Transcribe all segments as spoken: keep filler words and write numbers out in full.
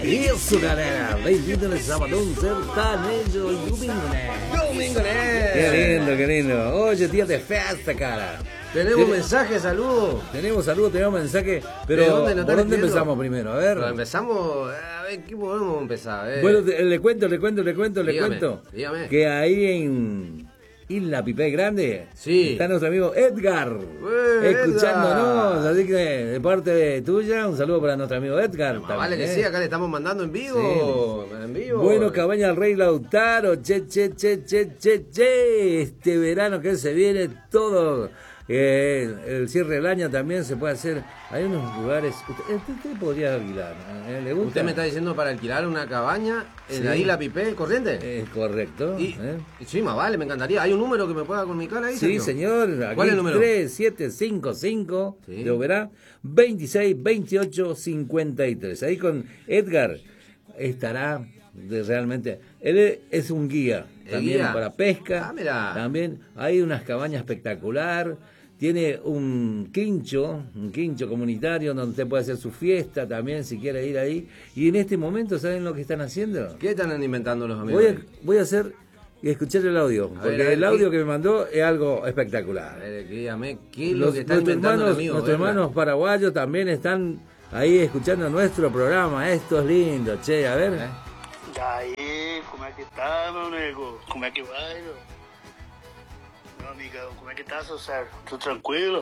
Isso, galera. Bem-vindo nesse Sabadão Sertanejo Domingo, né? Domingo, né? Qué lindo, qué lindo. Hoy es día de fiesta, cara. Tenemos Ten- mensajes, saludos. Tenemos saludos, tenemos mensaje, pero ¿De dónde nos ¿por están dónde escribiendo? empezamos primero? A ver. Pero empezamos, a ver, ¿qué podemos empezar? A ver. Bueno, te- le cuento, le cuento, le cuento, le Dígame, cuento. dígame. Que ahí en Isla Pipé Grande Sí. está nuestro amigo Edgar. Eh, escuchándonos. Edgar. Así que de parte tuya, un saludo para nuestro amigo Edgar. Más vale que también, sí, acá le estamos mandando en vivo. En vivo. Bueno, Cabaña del Rey Lautaro, che, che, che, che, che, che, este verano que se viene todo, eh, el cierre del año también se puede hacer, hay unos lugares, usted, usted- usted podría alquilar, ¿eh? ¿Le gusta? Usted me está diciendo para alquilar una cabaña en Sí. la isla Pipé, ¿corriente? Es correcto. Y, ¿eh? y sí, más vale, me encantaría. ¿Hay un número que me pueda comunicar ahí? Sí, Sergio? señor, aquí ¿Cuál es el número? tres siete cinco cinco, Sí. lo verá, veintiséis veintiocho cincuenta y tres. Ahí con Edgar estará de realmente, él es un guía ¿El también guía? para pesca. Ah, mira. También hay unas cabañas espectacular. Tiene un quincho, un quincho comunitario donde usted puede hacer su fiesta también si quiere ir ahí. Y en este momento, ¿saben lo que están haciendo? ¿Qué están inventando los amigos? Voy a, voy a hacer y escuchar el audio, A porque ver, a ver, el audio ¿qué? que me mandó es algo A espectacular. ver, dígame, ¿qué es lo Los- que está nuestros inventando hermanos, el amigo? nuestros Edgar? hermanos paraguayos también están ahí escuchando nuestro programa. Esto es lindo, che, a ver. ¿Eh? E aí, como é que tá, meu nego? Como é que vai, meu? Meu amigão, como é que tá, seu Sérgio? Tudo tranquilo?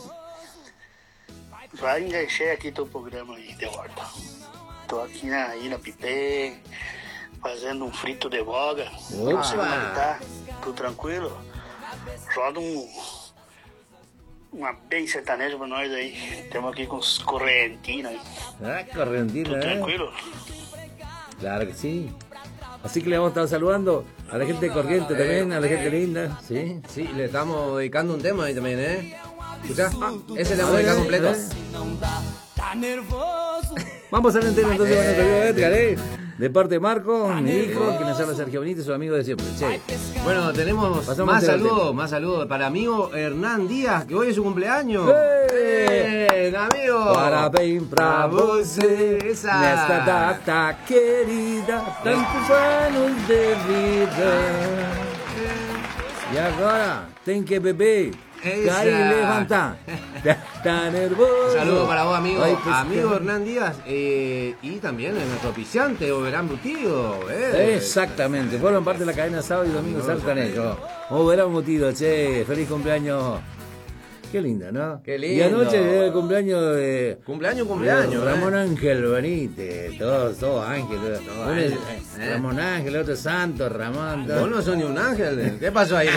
Já enganchei aqui teu programa aí de volta. Tô aqui na Ilha Pipê, fazendo um frito de boga. Opa! Você como é que tá? Tudo tranquilo? Roda um... uma bem sertaneja pra nós aí. Estamos aqui com os correntinos aí. Ah, Correntina, Tudo ¿eh? tranquilo? Claro que sí. Así que le vamos a estar saludando a la gente de Corriente también, a la gente linda, ¿sí? Sí, le estamos dedicando un tema ahí también, ¿eh? ¿Escuchás? Ese le A vamos a ver, dedicar a completo. ver. Vamos a la entera entonces con nuestro amigo Edgar, ¿eh? De parte de Marco, mi hijo, que nos habla Sergio Benítez, su amigo de siempre. Che. Bueno, tenemos Pasamos más al tema. saludos, más saludos para amigo Hernán Díaz, que hoy es su cumpleaños. ¡Eh! ¡Bien, amigo! Parabéns pra você Esa. nesta data querida, tantos anos de vida. E agora tem que beber, Esa. cair e levantar. Está nervoso. Un saludo para vos, amigo. Ay, pues, amigo que- Hernán Díaz. eh, y también es nuestro oficiante, Oberán Butido. Eh. Exactamente, fueron parte de la cadena sábado y domingo Sertanejo. O verán motivo, che, feliz cumpleaños. Qué linda, ¿no? Qué lindo. Y anoche era el cumpleaños de... Cumpleaños, cumpleaños. Ramón eh. Ángel Benítez, todos, todos ángeles. Todos Uno es, ángeles, eh, eh. Ramón Ángel, otro Santo, Ramón. todo. Vos no sos ni un ángel. ¿Qué pasó ahí?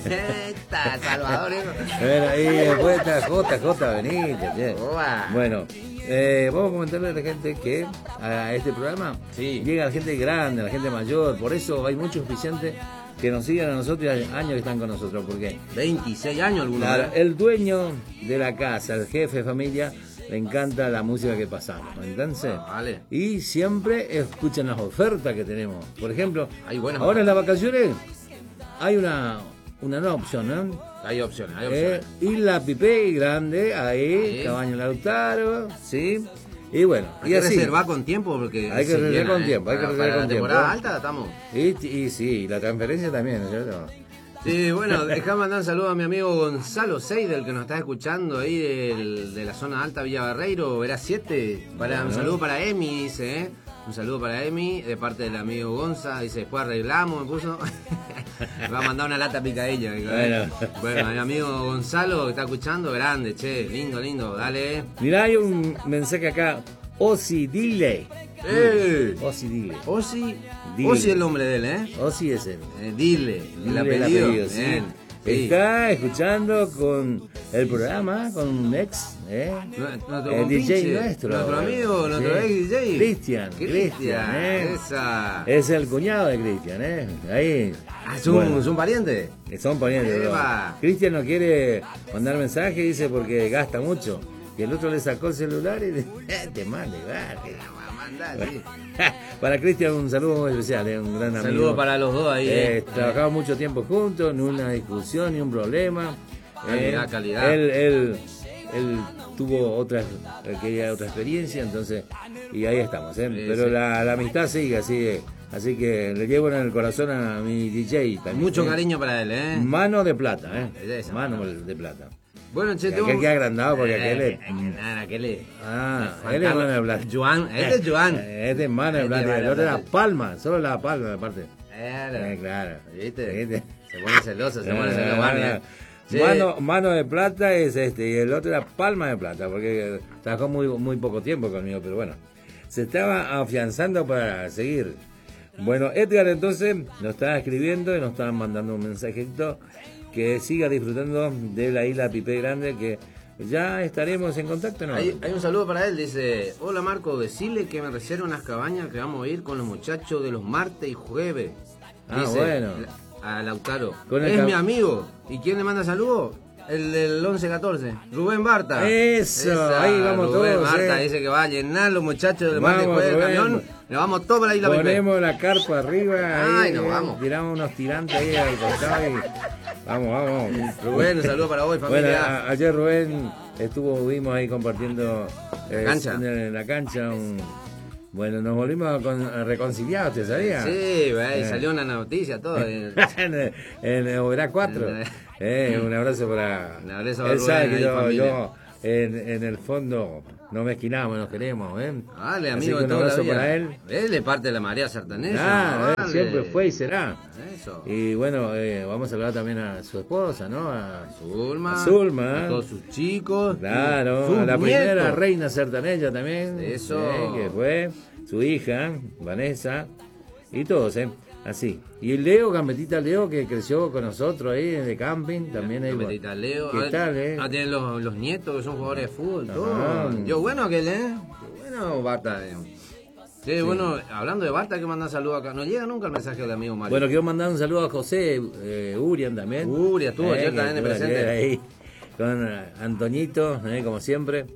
Está Salvador, hijo. A ver, ahí después está J J Benítez. che. Uah. Bueno, eh, vamos a comentarle a la gente que a este programa Sí. llega la gente grande, la gente mayor. Por eso hay muchos oficiantes que nos siguen a nosotros y hay años que están con nosotros. Porque veintiséis años algunos. claro, ¿eh? el dueño de la casa, el jefe de familia, le encanta la música que pasamos. Entonces, Ah, vale. y siempre escuchan las ofertas que tenemos. Por ejemplo, Hay buenas ahora en ofertas. las vacaciones hay una, una nueva opción, ¿no? Hay opciones, hay Eh, opciones. Isla Pipé Grande, ahí, Sí. Cabaña Lautaro, ¿sí? Y bueno, Hay y que así. reservar con tiempo porque Hay que se reservar llena, con ¿eh? tiempo, hay que Para- reservar para con la temporada tiempo. alta estamos. Y, y sí, la transferencia también, ¿no es cierto? Sí, bueno, dejame mandar un saludo a mi amigo Gonzalo Seidel, que nos está escuchando ahí del- de la zona alta Villa Barreiro, Verá siete. Para, un Bueno. saludo para Emi, dice, ¿eh? Un saludo para Emi, de parte del amigo Gonza, dice, después arreglamos, me puso. Me va a mandar una lata picadilla. digo, ¿eh? Bueno. Bueno, mi amigo Gonzalo, que está escuchando, grande, che, lindo, lindo, dale. Mirá, hay un mensaje acá, Osi Dile. ¡Eh! Osi Dile. Osi, Dile. Osi es el nombre de él, ¿eh? Osi es él. Eh, dile, el Dile apellido. sí. Bien, sí. Está escuchando con el programa, con un ex, ¿eh? Nuestro el D J compinche, nuestro. nuestro amigo, nuestro Sí. ex D J. Cristian, Cristian, Cristian, ¿eh? esa. Es el cuñado de Cristian, ¿eh? Ahí. Ah, ¿es un, Bueno, es un pariente? que son parientes. ¿no? Eva. Cristian no quiere mandar mensaje, dice, porque gasta mucho. Y el otro le sacó el celular y dice, te mande, vale. Mandá, sí. Para Cristian un saludo muy especial, ¿eh? Un gran amigo. Saludos para los dos ahí. Eh, eh. trabajamos mucho tiempo juntos, ni una discusión, ni un problema. Calidad, Eh, calidad. Él, él él tuvo otra, quería otra experiencia, entonces, y ahí estamos, ¿eh? Sí, Pero sí. La, la amistad sigue, así, así que le llevo en el corazón a mi D J también. Mucho ¿eh? cariño para él, ¿eh? Mano de plata, ¿eh? Esa. Mano de plata. Bueno, che, Y tengo... aquel que ha agrandado porque Eh, aquel es... eh, nada, aquel es... Ah, Juan él es Carlos- mano de plata. Joan, este es Joan. Eh, Este es mano de Este plata, mano el de otro era plata. palma, solo la palma aparte. Claro. Eh, claro. ¿Viste? ¿Viste? Se pone celoso, se pone Eh, celoso. Guardia. Che, Mano, mano de plata es este, y el otro era palma de plata, porque trabajó muy, muy poco tiempo conmigo, pero bueno, se estaba afianzando para seguir. Bueno, Edgar entonces nos está escribiendo y nos está mandando un mensajito que siga disfrutando de la isla Pipé Grande, que ya estaremos en contacto, ¿no? Hay, hay un saludo para él, dice: hola Marco, decirle que me reserve unas cabañas que vamos a ir con los muchachos de los martes y jueves. Ah, Dice, bueno. A Lautaro. Con el Es cab- mi amigo. ¿Y quién le manda saludos? El del once catorce, Rubén Barta. Eso, ahí vamos Rubén todos, Barta eh. dice que va a llenar los muchachos del Vamos, martes y jueves del Rubén. camión. Nos vamos todos para la isla Pipé. Ponemos la carpa arriba, Ay, ahí, nos eh, vamos. tiramos unos tirantes ahí al costado y vamos, vamos. Rubén, un saludo para vos, Bueno, familia. a- ayer Rubén estuvo, vimos ahí compartiendo eh, cancha. En, en la cancha. Un, bueno, nos volvimos con, reconciliados, ¿te sabía? Sí, güey, Eh. salió una noticia, todo. en en Oberá cuatro. Eh, un abrazo para. Un abrazo para Él sabe Rubén, que ahí, yo, familia. yo en, en el fondo no mezquinamos, nos queremos, ¿eh? Dale, Así amigo que de un toda la abrazo vida. para él. Él es parte de la marea sartanesa. Ah, él dale. siempre fue y será. Eso. Y bueno, eh, vamos a saludar también a su esposa, ¿no? A, Zulma. a Zulma. A todos sus chicos. claro, sus a la primera nietos. reina sertaneja también. Eso. eh, que fue su hija, Vanessa, y todos, ¿eh? Así. Y el Leo, Gambetita Leo, que creció con nosotros ahí de camping, también ahí. Gambetita Leo. ¿Qué Ah, tal, eh? Ah, tienen los, los nietos que son jugadores de fútbol. Ah. Todo. Yo, bueno aquel, ¿eh? Qué bueno, Barta. eh. Sí, bueno, hablando de Barta, que mandan saludos acá. No llega nunca el mensaje del amigo Mario. Bueno, quiero mandar un saludo a José eh, Urian también. Urian, estuvo ayer que también de estuvo presente. ayer ahí con eh, Antoñito, eh, como siempre.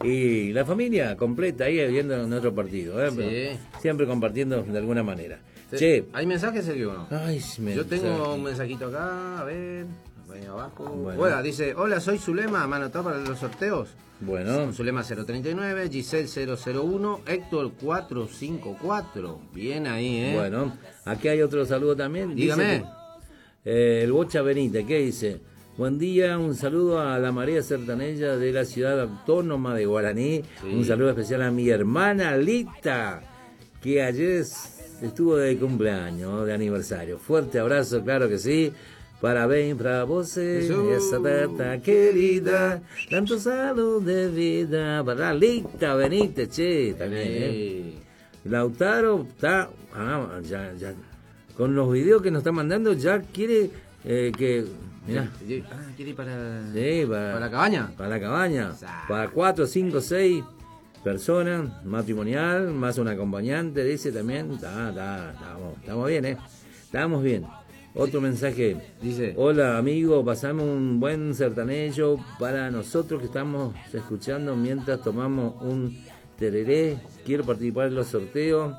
Y la familia completa ahí viendo nuestro partido. Eh, Sí. pero siempre compartiendo de alguna manera. Sí. Che. ¿Hay mensajes, Sergio, o no? Ay, me- Yo tengo un mensajito acá, a ver, ahí abajo. Bueno. Bueno, dice: hola, soy Zulema, ¿me anotó para los sorteos? Bueno, Zulema cero treinta y nueve, Giselle cero cero uno, Héctor cuatro cinco cuatro. Bien ahí, ¿eh? bueno. Aquí hay otro saludo también. Dice Dígame. que, eh, el Bocha Benítez, ¿qué dice? Buen día, un saludo a la María Sertaneja de la ciudad autónoma de Guaraní. Sí. Un saludo especial a mi hermana Lita, que ayer estuvo de cumpleaños, de aniversario. Fuerte abrazo, claro que sí. Parabéns para você, Eso. esa data querida. Tanto salud de vida para Lita Benítez, che, también, ¿eh? Sí. Lautaro está, ah, ya, ya, con los videos que nos está mandando, ya quiere eh, que, mirá, Ah, ¿quiere ir para, sí, para, para la cabaña? para la cabaña, Sa- para cuatro, cinco, seis personas, matrimonial, más un acompañante, dice también, está, está, estamos, estamos bien, eh, estamos bien. Otro mensaje, Dice: hola amigo, pasame un buen sertanejo para nosotros que estamos escuchando mientras tomamos un tereré. Quiero participar en los sorteos.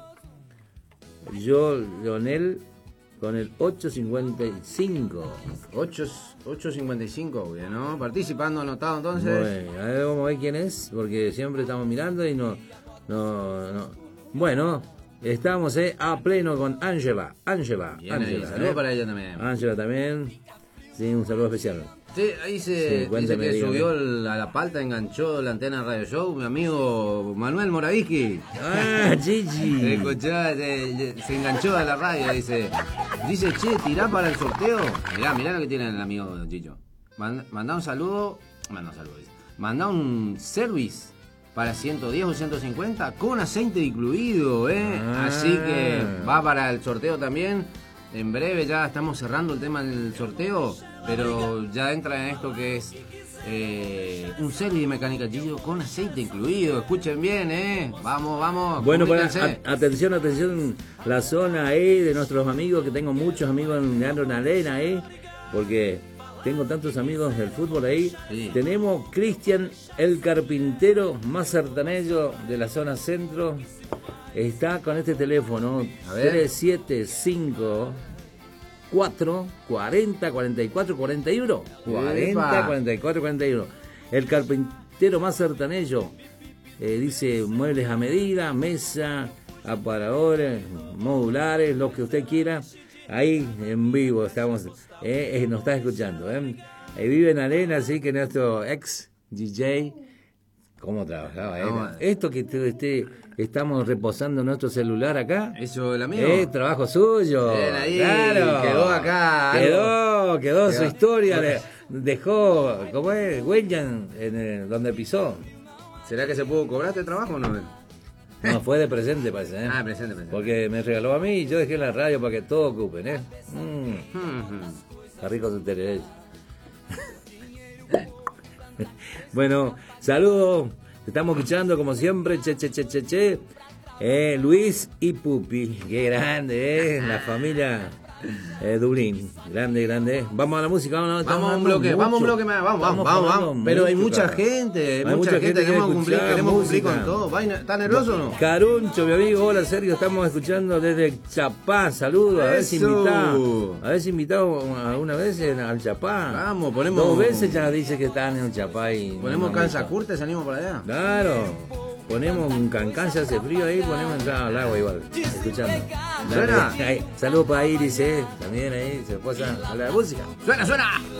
Yo, Leonel, con el ocho cincuenta y cinco. ocho cincuenta y cinco, bien, ¿no? Participando, anotado entonces. Bueno, a ver, vamos a ver quién es, porque siempre estamos mirando y no... no, no. Bueno, estamos eh, a pleno con Ángela. Ángela. Bien ahí, Ángela, saludos eh. para ella también. Ángela también. Sí, un saludo especial. Sí, ahí se Sí, dice cuéntame, que dígame. subió el- a la palta, enganchó la antena Radio Show, mi amigo Manuel Moravisky. Ah, Gigi. Escuchó, se, se enganchó a la radio, dice, dice, che, tirá para el sorteo. Mirá, mirá lo que tiene el amigo Chicho. Manda, mandá un saludo, mandá un saludo, dice. Mandá un service para ciento diez o ciento cincuenta con aceite incluido, ¿eh? Ah. Así que va para el sorteo también. En breve ya estamos cerrando el tema del sorteo, pero ya entra en esto que es eh, un service de mecánica Gillo con aceite incluido. Escuchen bien, ¿eh? Vamos, vamos. Bueno, para, comuníquense. a- atención, atención, la zona ahí de nuestros amigos, que tengo muchos amigos en Leandro Arena ahí, porque tengo tantos amigos del fútbol ahí. Sí. Tenemos Cristian, el carpintero más sertanejo de la zona centro. Está con este teléfono, A ver. tres siete cinco cuatro cuarenta cuarenta y cuatro cuarenta y uno. cuarenta cuarenta y cuatro cuarenta y uno. El carpintero Floristero más Sertanejo. Eh, dice muebles a medida, mesa, aparadores, modulares, lo que usted quiera. Ahí en vivo estamos, eh, eh, nos está escuchando. Eh. Eh, vive en Arena, así que nuestro ex D J, ¿cómo trabajaba? Eh? No, Esto que te, este, estamos repasando nuestro celular acá. Eso, el amigo. Eh, trabajo suyo. Bien ahí, claro. quedó acá. Quedó, quedó, Quedó. su historia. Le, dejó, ¿cómo es? Huella en, en el- donde pisó. ¿Será que se pudo cobrar este trabajo o no? No, fue de presente, parece, ¿eh? Ah, presente, presente. Porque me regaló a mí y yo dejé la radio para que todos ocupen, ¿eh? Mm, Ujú. está rico su tereré. Bueno, saludos. Te estamos escuchando como siempre. Che, che, che, che, che. Eh, Luis y Pupi. Qué grande, ¿eh? La familia eh, Dublín. Grande, grande. Vamos a la música. Vamos, Vamos a un bloque, vamos a un bloque más, vamos, vamos, vamos, vamos. Pero hay mucha gente, hay mucha gente, queremos cumplir, queremos cumplir con todo. Vaina, ¿estás nervioso o no? Caruncho, mi amigo, hola Sergio, estamos escuchando desde Chapá, saludos, a ver si Eso. invitado, a ver si invitado alguna vez en- al Chapá. Vamos, ponemos- Dos veces ya dice que están en el Chapá y... Ponemos no, cansa no, curta y salimos para allá. Claro, ponemos un cancán, se hace frío ahí, ponemos entrada al agua igual, escuchando. Suena. Ahí, saludos para Iris, eh, también ahí, se pasa a la música. ¡Suena, suena!